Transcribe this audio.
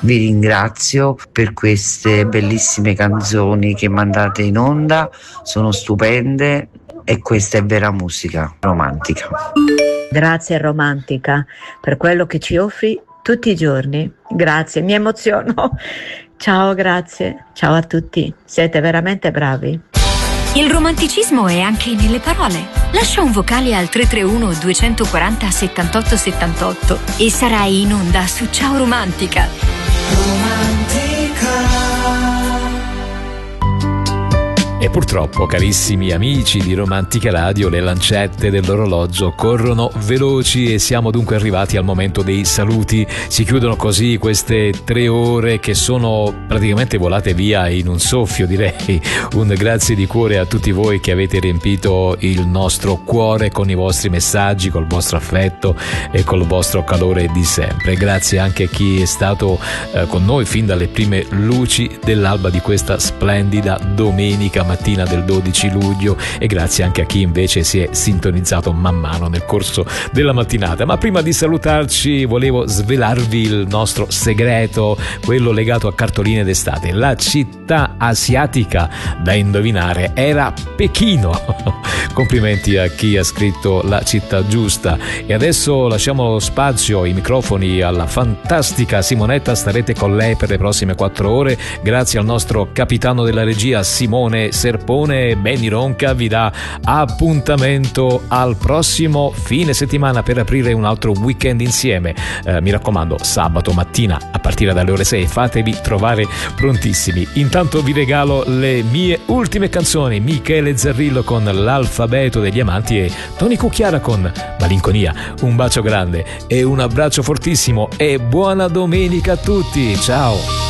Vi ringrazio per queste bellissime canzoni che mandate in onda, sono stupende e questa è vera musica romantica. Grazie Romantica per quello che ci offri tutti i giorni. Grazie, mi emoziono. Ciao, grazie. Ciao a tutti. Siete veramente bravi. Il romanticismo è anche nelle parole. Lascia un vocale al 331 240 78 78 e sarai in onda su Ciao Romantica. E purtroppo, carissimi amici di Romantica Radio, le lancette dell'orologio corrono veloci e siamo dunque arrivati al momento dei saluti. Si chiudono così queste 3 ore che sono praticamente volate via in un soffio, direi. Un grazie di cuore a tutti voi che avete riempito il nostro cuore con i vostri messaggi, col vostro affetto e col vostro calore di sempre. Grazie anche a chi è stato con noi fin dalle prime luci dell'alba di questa splendida domenica mattina del 12 luglio e grazie anche a chi invece si è sintonizzato man mano nel corso della mattinata. Ma prima di salutarci volevo svelarvi il nostro segreto, quello legato a cartoline d'estate. La città asiatica da indovinare era Pechino. Complimenti a chi ha scritto la città giusta. E adesso lasciamo spazio, i microfoni alla fantastica Simonetta. Starete con lei per le prossime 4 ore. Grazie al nostro capitano della regia Simone Serpone. Benny Ronca vi dà appuntamento al prossimo fine settimana per aprire un altro weekend insieme. Mi raccomando, sabato mattina a partire dalle ore 6 fatevi trovare prontissimi. Intanto vi regalo le mie ultime canzoni: Michele Zarrillo con L'alfabeto degli amanti e Tony Cucchiara con Malinconia. Un bacio grande e un abbraccio fortissimo e buona domenica a tutti. Ciao.